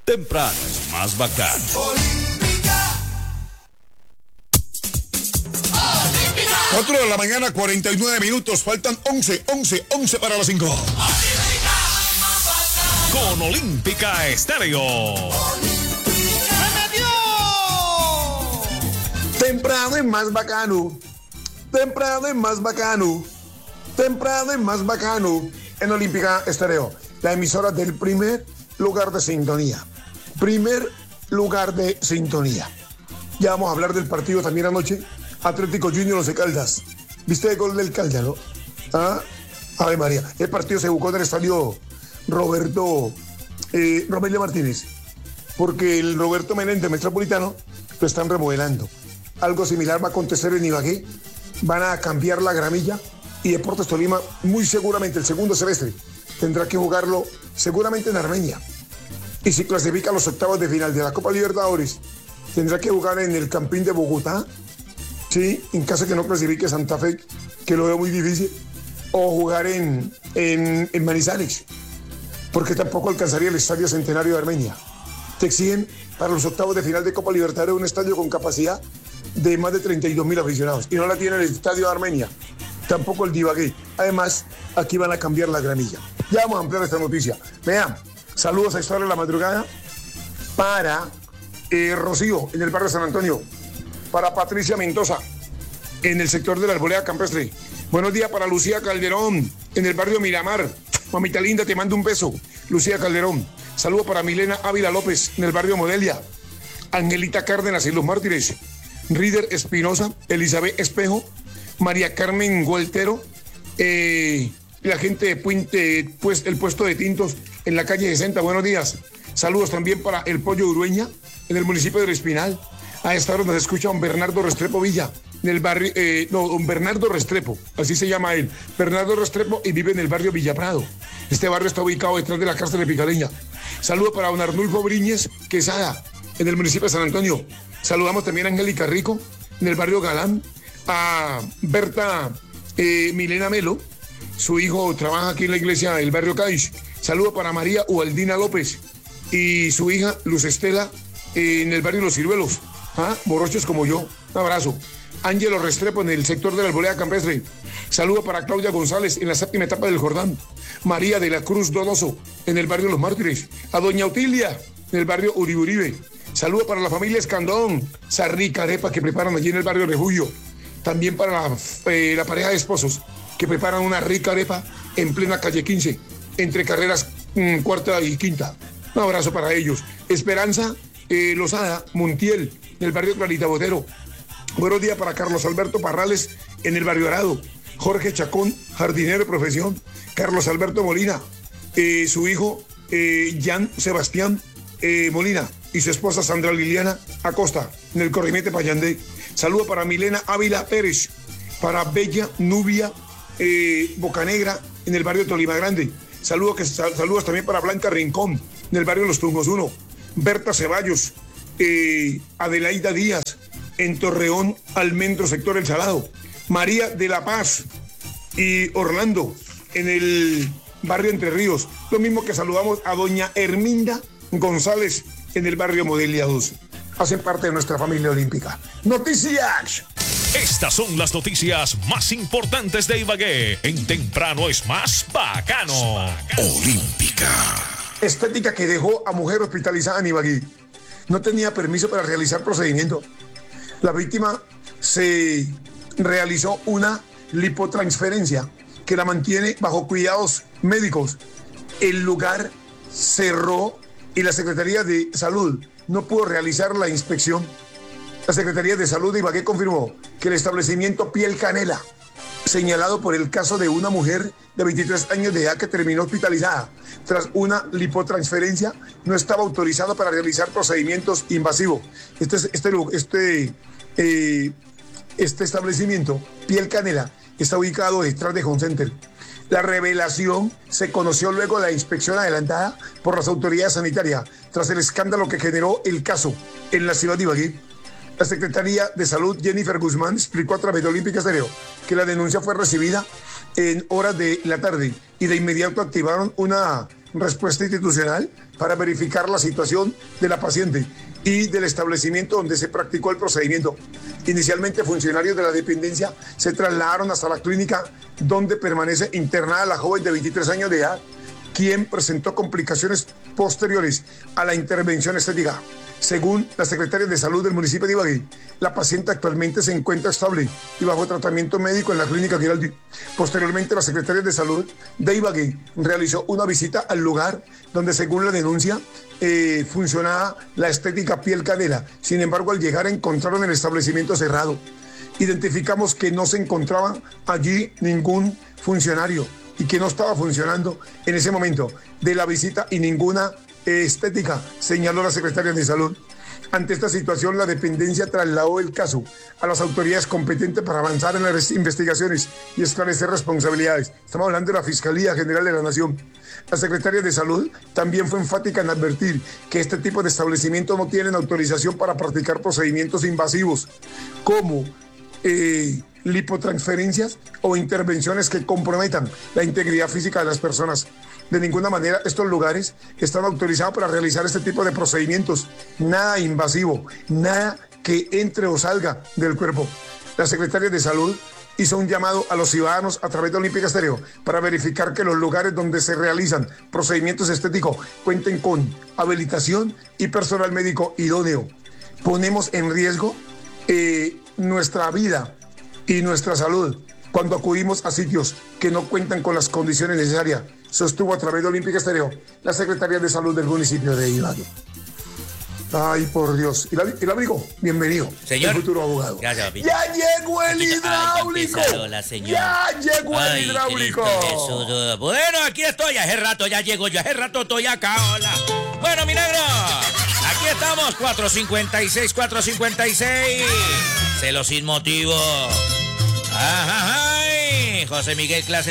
Temprano es más bacano. Olímpica. 4 de la mañana, 49 minutos. Faltan 11 para las 5. Con Olímpica Estéreo. Temprano es más bacano. Temprano es más bacano. Temprano es más bacano. En Olímpica Estéreo, la emisora del primer lugar de sintonía. Primer lugar de sintonía. Ya vamos a hablar del partido también anoche. Atlético Junior Once Caldas. ¿Viste el gol del Caldas, no? ¿Ah? Ave María. El partido se jugó en el estadio Romelio Martínez. Porque el Roberto Menéndez Metropolitano lo están remodelando. Algo similar va a acontecer en Ibagué. Van a cambiar la gramilla. Y Deportes Tolima, muy seguramente el segundo semestre, tendrá que jugarlo seguramente en Armenia. Y si clasifica a los octavos de final de la Copa Libertadores, tendrá que jugar en el Campín de Bogotá. Sí, en caso de que no clasifique Santa Fe, que lo veo muy difícil, o jugar en Manizales, porque tampoco alcanzaría el Estadio Centenario de Armenia. Te exigen para los octavos de final de Copa Libertadores un estadio con capacidad de más de 32.000 aficionados, y no la tiene el Estadio de Armenia, tampoco el de Ibagué. Además, aquí van a cambiar la gramilla. Ya vamos a ampliar esta noticia. Vean, saludos a esta hora de la madrugada para Rocío, en el barrio San Antonio. Para Patricia Mendoza, en el sector de la Arboleda Campestre. Buenos días para Lucía Calderón, en el barrio Miramar. Mamita linda, te mando un beso. Lucía Calderón. Saludo para Milena Ávila López, en el barrio Modelia. Angelita Cárdenas, en Los Mártires. Ríder Espinosa, Elizabeth Espejo, María Carmen Gualtero, la gente de Puente, pues, el puesto de tintos en la calle 60. Buenos días. Saludos también para el Pollo Urueña, en el municipio de El Espinal. A esta hora nos escucha don Bernardo Restrepo Villa, del barrio, don Bernardo Restrepo, así se llama él, Bernardo Restrepo, y vive en el barrio Villa Prado. Este barrio está ubicado detrás de la cárcel de Picaleña. Saludo para don Arnulfo Briñez Quesada, en el municipio de San Antonio. Saludamos también a Angélica Rico, en el barrio Galán, a Berta Milena Melo, su hijo trabaja aquí en la iglesia del barrio Cádiz. Saludo para María Ubaldina López y su hija Luz Estela, en el barrio Los Ciruelos. Morochos como yo. Un abrazo. Ángelo Restrepo, en el sector de la Arboleda Campestre. Saludo para Claudia González, en la séptima etapa del Jordán. María de la Cruz Donoso, en el barrio Los Mártires. A doña Otilia, en el barrio Uribe. Saludo para la familia Escandón, esa rica arepa que preparan allí en el barrio Refugio. También para la pareja de esposos que preparan una rica arepa en plena calle 15, entre carreras cuarta y quinta. Un abrazo para ellos. Esperanza Lozada Montiel, en el barrio Clarita Botero. Buenos días para Carlos Alberto Parrales, en el barrio Arado. Jorge Chacón, jardinero de profesión. Carlos Alberto Molina, su hijo Jan Sebastián Molina y su esposa Sandra Liliana Acosta, en el corrimiente Payandé. Saludo para Milena Ávila Pérez, para Bella Nubia Bocanegra, en el barrio Tolima Grande. Saludos también para Blanca Rincón, en el barrio Los Tumbos 1. Berta Ceballos, Adelaida Díaz, en Torreón, Almendro, sector El Salado. María de la Paz y Orlando, en el barrio Entre Ríos. Lo mismo que saludamos a doña Herminda González, en el barrio Modelia 2. Hacen parte de nuestra familia olímpica. ¡Noticias! Estas son las noticias más importantes de Ibagué. En Temprano es más bacano. Olímpica. Estética que dejó a mujer hospitalizada en Ibagué. No tenía permiso para realizar procedimiento. La víctima se realizó una lipotransferencia que la mantiene bajo cuidados médicos. El lugar cerró y la Secretaría de Salud no pudo realizar la inspección. La Secretaría de Salud de Ibagué confirmó que el establecimiento Piel Canela, señalado por el caso de una mujer de 23 años de edad que terminó hospitalizada tras una lipotransferencia, no estaba autorizado para realizar procedimientos invasivos. Este establecimiento, Piel Canela, está ubicado detrás de Home Center. La revelación se conoció luego de la inspección adelantada por las autoridades sanitarias tras el escándalo que generó el caso en la ciudad de Ibagué. La Secretaría de Salud, Jennifer Guzmán, explicó a través de Olímpica Estéreo que la denuncia fue recibida en horas de la tarde y de inmediato activaron una respuesta institucional para verificar la situación de la paciente y del establecimiento donde se practicó el procedimiento. Inicialmente, funcionarios de la dependencia se trasladaron hasta la clínica donde permanece internada la joven de 23 años de edad, quien presentó complicaciones posteriores a la intervención estética. Según la secretaria de Salud del municipio de Ibagué, la paciente actualmente se encuentra estable y bajo tratamiento médico en la clínica Giraldi. Posteriormente, la secretaria de Salud de Ibagué realizó una visita al lugar donde, según la denuncia, funcionaba la estética piel canela. Sin embargo, al llegar encontraron el establecimiento cerrado. Identificamos que no se encontraba allí ningún funcionario y que no estaba funcionando en ese momento de la visita y ninguna estética, señaló la secretaria de Salud. Ante esta situación, la dependencia trasladó el caso a las autoridades competentes para avanzar en las investigaciones y esclarecer responsabilidades. Estamos hablando de la Fiscalía General de la Nación. La secretaria de Salud también fue enfática en advertir que este tipo de establecimientos no tienen autorización para practicar procedimientos invasivos como lipotransferencias o intervenciones que comprometan la integridad física de las personas. De ninguna manera estos lugares están autorizados para realizar este tipo de procedimientos. Nada invasivo, nada que entre o salga del cuerpo. La secretaria de Salud hizo un llamado a los ciudadanos a través de Olímpica Estéreo para verificar que los lugares donde se realizan procedimientos estéticos cuenten con habilitación y personal médico idóneo. Ponemos en riesgo nuestra vida y nuestra salud cuando acudimos a sitios que no cuentan con las condiciones necesarias, sostuvo a través de Olímpica Estéreo la secretaria de Salud del municipio de Ibagué. Ay, por Dios. ¿Y el amigo? Bienvenido. Señor. El futuro abogado. Gracias, papito. ¡Ya llegó el hidráulico! ¡Ya llegó el hidráulico! Cristo, bueno, aquí estoy. Hace rato ya llego yo. Hace rato estoy acá. Hola. Bueno, Milagro. Aquí estamos. 456. Celo sin motivo. Ajá. José Miguel Clase.